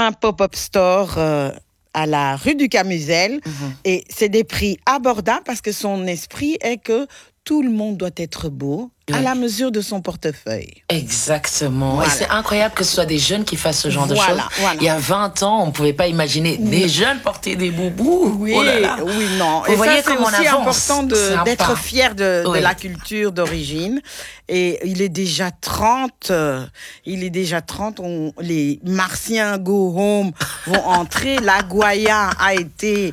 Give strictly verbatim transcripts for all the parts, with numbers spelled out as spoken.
un pop-up store euh, à la rue du Camusel. Mm-hmm. Et c'est des prix abordables parce que son esprit est que tout le monde doit être beau. Oui. À la mesure de son portefeuille. Exactement. Voilà. Et c'est incroyable que ce soit des jeunes qui fassent ce genre voilà, de choses. Voilà. Il y a vingt ans, on ne pouvait pas imaginer oui. des jeunes porter des boubous. Oui, oh là là. oui, non. Vous et voyez ça, c'est aussi important de, d'être fier de, oui. de la culture d'origine. Et il est déjà trente. Euh, il est déjà trente. On, les Martiens Go Home vont entrer. La Goya a été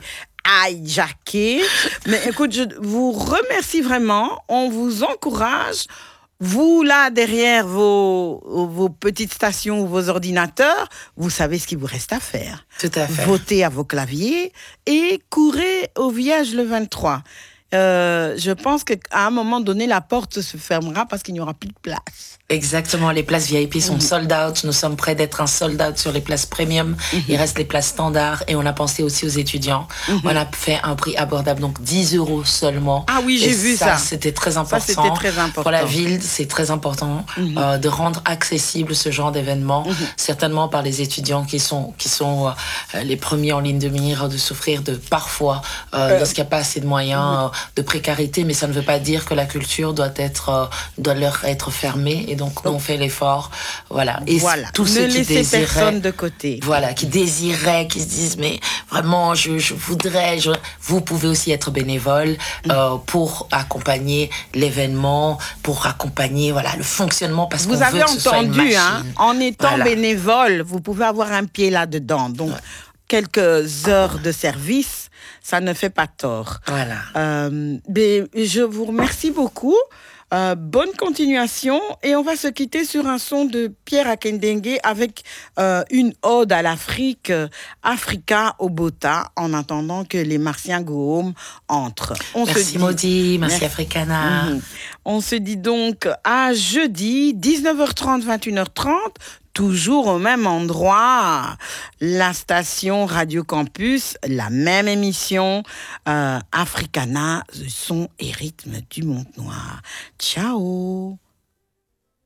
hijacké. Mais écoute, je vous remercie vraiment. On vous encourage. Vous, là, derrière vos, vos petites stations ou vos ordinateurs, vous savez ce qu'il vous reste à faire. Tout à fait. Votez à vos claviers et courez au village le vingt-trois. Euh, je pense qu'à un moment donné, la porte se fermera parce qu'il n'y aura plus de place. Exactement, les places V I P sont mmh. sold out. Nous sommes près d'être un sold out sur les places premium. Mmh. Il reste les places standards et on a pensé aussi aux étudiants. Mmh. On a fait un prix abordable, donc dix euros seulement. Ah oui, j'ai et vu ça. ça. C'était très important. Ça, c'était très important. Pour la ville, c'est très important mmh. euh, de rendre accessible ce genre d'événement, mmh. certainement par les étudiants qui sont, qui sont euh, les premiers en ligne de mire, de souffrir de parfois, euh, euh. lorsqu'il n'y a pas assez de moyens, mmh. euh, de précarité, mais ça ne veut pas dire que la culture doit être, euh, doit leur être fermée. Et donc, nous, on fait l'effort. Voilà. Et voilà. Tous ceux qui désiraient, personne de côté. Voilà, qui désiraient, qui se disent, mais vraiment, je, je voudrais, je... vous pouvez aussi être bénévole mmh. euh, pour accompagner l'événement, pour accompagner, voilà, le fonctionnement, parce vous qu'on avez veut que ce soit une entendu, machine. Hein, en étant voilà. bénévole, vous pouvez avoir un pied là-dedans. Donc, ouais. quelques heures de service, ça ne fait pas tort. Voilà. Euh, mais je vous remercie beaucoup. Euh, bonne continuation et on va se quitter sur un son de Pierre Akendengue avec euh, une ode à l'Afrique, euh, Africa Obota, en attendant que les Martiens Go Home entrent. On merci se dit, Maudit, merci, merci Africana. Mm-hmm. On se dit donc à jeudi, dix-neuf heures trente, vingt et une heures trente, toujours au même endroit, la station Radio Campus, la même émission, euh, Africana, son et rythme du Monde Noir. Ciao.